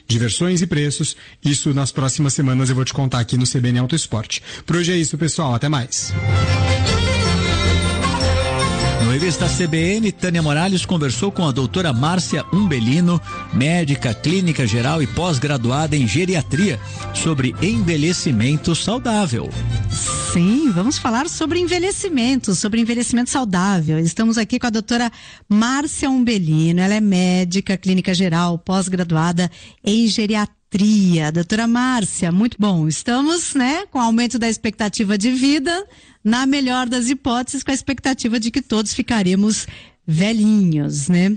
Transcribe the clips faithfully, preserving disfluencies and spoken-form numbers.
de versões e preços. Isso nas próximas semanas eu vou te contar aqui no C B N Auto Esporte. Por hoje é isso, pessoal. Até mais. No Revista C B N, Tânia Morales conversou com a doutora Márcia Umbelino, médica clínica geral e pós-graduada em geriatria, sobre envelhecimento saudável. Sim, vamos falar sobre envelhecimento, sobre envelhecimento saudável. Estamos aqui com a doutora Márcia Umbelino, ela é médica clínica geral, pós-graduada em geriatria. Doutora Márcia, muito bom. Estamos, né, com aumento da expectativa de vida, na melhor das hipóteses, com a expectativa de que todos ficaremos velhinhos, né?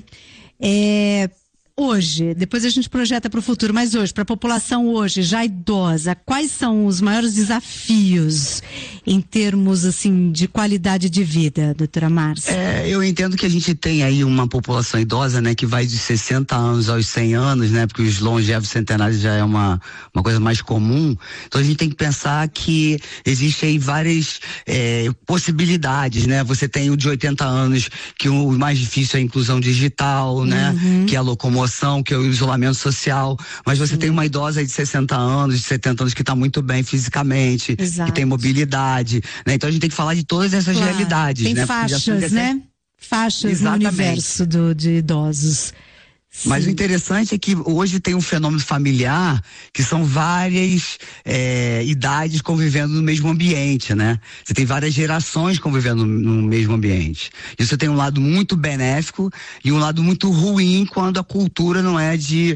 É, hoje, depois a gente projeta para o futuro, mas hoje, para a população hoje, já idosa, quais são os maiores desafios em termos, assim, de qualidade de vida, doutora Márcia? É, eu entendo que a gente tem aí uma população idosa, né, que vai de sessenta anos aos cem anos, né, porque os longevos centenários já é uma, uma coisa mais comum. Então a gente tem que pensar que existem aí várias é, possibilidades, né? Você tem o de oitenta anos, que o mais difícil é a inclusão digital, né, uhum. que é a locomoção, que é o isolamento social, mas você uhum. tem uma idosa de sessenta anos, de setenta anos que está muito bem fisicamente, Exato. que tem mobilidade. Né? Então a gente tem que falar de todas essas claro. realidades. Tem né? faixas, né? Faixas Exatamente. No universo do, de idosos. Sim. Mas o interessante é que hoje tem um fenômeno familiar que são várias é, idades convivendo no mesmo ambiente, né? Você tem várias gerações convivendo no mesmo ambiente. Isso tem um lado muito benéfico e um lado muito ruim quando a cultura não é de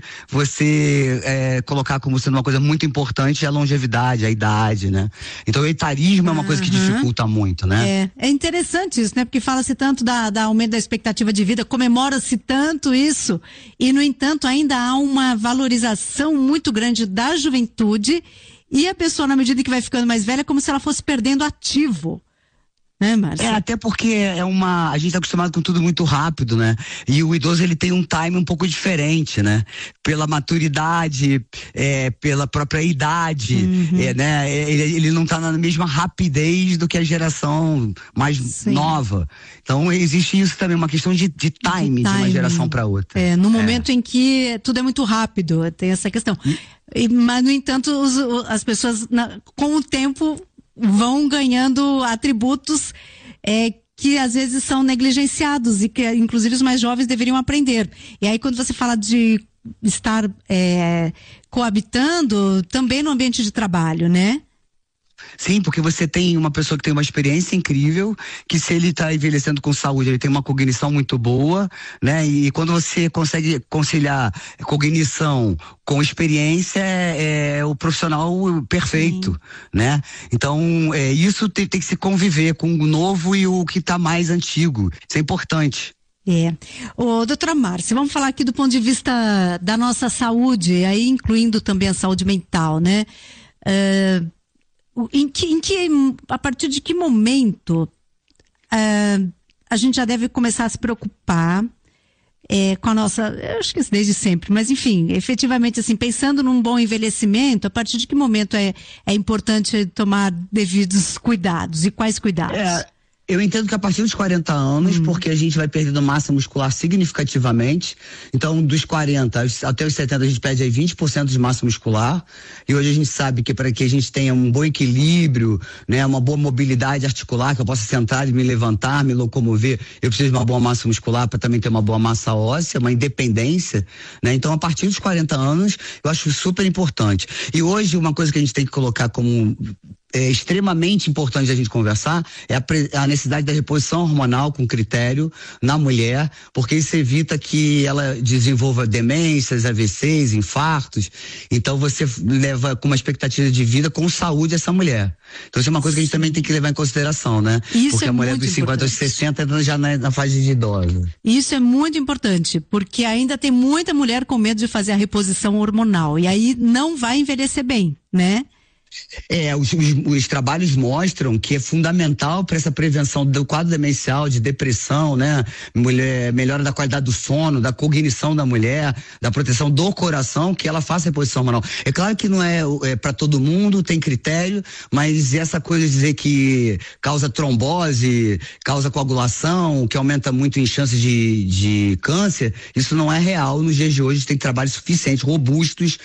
você é, colocar como sendo uma coisa muito importante a longevidade, a idade, né? Então o etarismo uhum. é uma coisa que dificulta muito, né? É, é interessante isso, né? Porque fala-se tanto da, da aumento da expectativa de vida, comemora-se tanto isso. E, no entanto, ainda há uma valorização muito grande da juventude e a pessoa, na medida que vai ficando mais velha, é como se ela fosse perdendo ativo. Né, Márcia? É, até porque é uma, a gente tá acostumado com tudo muito rápido, né? E o idoso, ele tem um time um pouco diferente, né? Pela maturidade, é, pela própria idade, uhum. é, né? Ele, ele não tá na mesma rapidez do que a geração mais Sim. nova. Então, existe isso também, uma questão de, de, time, de, time de uma geração para outra. É, no momento é. em que tudo é muito rápido, tem essa questão. E, mas, no entanto, os, as pessoas, na, com o tempo, vão ganhando atributos é, que às vezes são negligenciados e que inclusive os mais jovens deveriam aprender. E aí quando você fala de estar é, coabitando, também no ambiente de trabalho, né? Sim, porque você tem uma pessoa que tem uma experiência incrível, que se ele está envelhecendo com saúde, ele tem uma cognição muito boa, né? E quando você consegue conciliar cognição com experiência, é, é o profissional perfeito, Sim. né? Então, é, isso tem, tem que se conviver com o novo e o que está mais antigo. Isso é importante. É. Ô, doutora Márcia, vamos falar aqui do ponto de vista da nossa saúde, aí incluindo também a saúde mental, né? Uh, Em que, em que, a partir de que momento uh, a gente já deve começar a se preocupar é, com a nossa, eu acho que isso desde sempre, mas enfim, efetivamente assim, pensando num bom envelhecimento, a partir de que momento é, é importante tomar devidos cuidados e quais cuidados? É. Eu entendo que a partir dos quarenta anos, hum. porque a gente vai perdendo massa muscular significativamente. Então, dos quarenta até os setenta, a gente perde aí vinte por cento de massa muscular. E hoje a gente sabe que para que a gente tenha um bom equilíbrio, né, uma boa mobilidade articular, que eu possa sentar e me levantar, me locomover, eu preciso de uma boa massa muscular para também ter uma boa massa óssea, uma independência, né? Então, a partir dos quarenta anos, eu acho super importante. E hoje, uma coisa que a gente tem que colocar como é extremamente importante a gente conversar é a, a necessidade da reposição hormonal com critério na mulher, porque isso evita que ela desenvolva demências, A V Cs, infartos. Então você leva com uma expectativa de vida com saúde essa mulher. Então isso é uma coisa que a gente também tem que levar em consideração, né? Isso porque é a mulher muito dos cinquenta aos sessenta já na, na fase de idosa. Isso é muito importante, porque ainda tem muita mulher com medo de fazer a reposição hormonal e aí não vai envelhecer bem, né? É, os, os, os trabalhos mostram que é fundamental para essa prevenção do quadro demencial, de depressão, né? Mulher, melhora da qualidade do sono, da cognição da mulher, da proteção do coração, que ela faça reposição hormonal. É claro que não é, é para todo mundo, tem critério, mas essa coisa de dizer que causa trombose, causa coagulação, que aumenta muito em chances de, de câncer, isso não é real nos dias de hoje. Tem trabalhos suficientes, robustos,